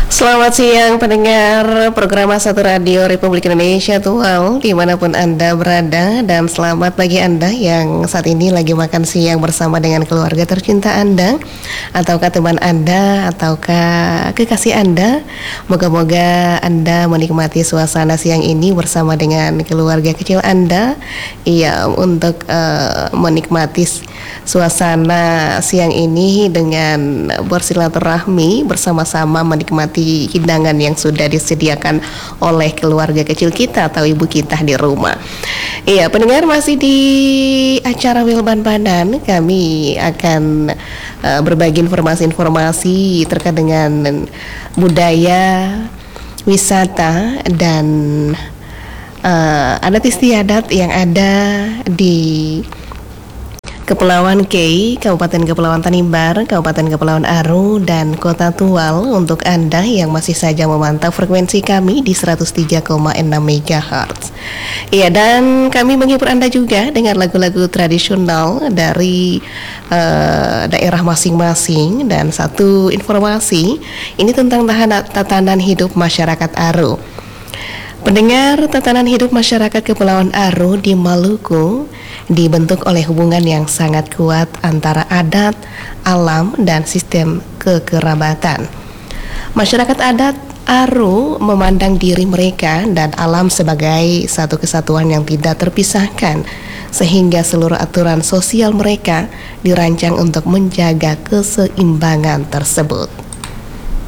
Selamat siang pendengar program Satu Radio Republik Indonesia Tual dimanapun Anda berada, dan selamat bagi Anda yang saat ini lagi makan siang bersama dengan keluarga tercinta Anda, ataukah teman Anda, ataukah kekasih Anda. Moga-moga Anda menikmati suasana siang ini bersama dengan keluarga kecil Anda. Iya, untuk menikmati suasana siang ini dengan bersilaturahmi bersama-sama, menikmati hidangan yang sudah disediakan oleh keluarga kecil kita atau ibu kita di rumah. Iya, pendengar, masih di acara Wilban Badan, kami akan berbagi informasi-informasi terkait dengan budaya, wisata, dan adat istiadat yang ada di Kepulauan Kei, Kabupaten Kepulauan Tanimbar, Kabupaten Kepulauan Aru, dan Kota Tual, untuk Anda yang masih saja memantau frekuensi kami di 103,6 MHz. Iya, dan kami menghibur Anda juga dengan lagu-lagu tradisional dari daerah masing-masing. Dan satu informasi, ini tentang tatanan hidup masyarakat Aru. Pendengar, tatanan hidup masyarakat Kepulauan Aru di Maluku dibentuk oleh hubungan yang sangat kuat antara adat, alam, dan sistem kekerabatan. Masyarakat adat Aru memandang diri mereka dan alam sebagai satu kesatuan yang tidak terpisahkan, sehingga seluruh aturan sosial mereka dirancang untuk menjaga keseimbangan tersebut.